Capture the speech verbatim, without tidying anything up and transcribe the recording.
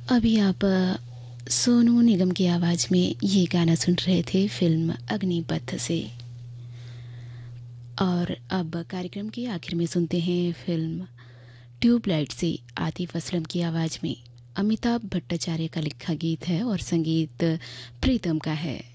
अभी आप अ, सोनू निगम की आवाज़ में ये गाना सुन रहे थे फिल्म अग्निपथ से। और अब कार्यक्रम के आखिर में सुनते हैं फिल्म ट्यूबलाइट से आतिफ असलम की आवाज़ में। अमिताभ भट्टाचार्य का लिखा गीत है और संगीत प्रीतम का है।